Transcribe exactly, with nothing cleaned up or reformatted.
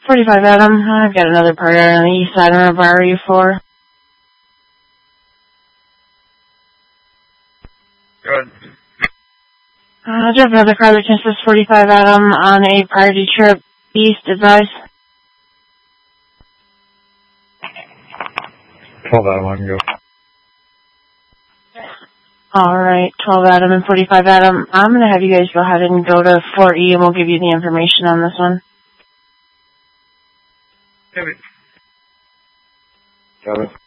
forty-five Adam, I've got another part on the east side of Bar U four. Good. Uh, do you have another car that transfers forty-five Adam on a priority trip east, advise? twelve Adam, I can go. Alright, twelve Adam and forty-five Adam. I'm going to have you guys go ahead and go to four E and we'll give you the information on this one. Got it. Got it.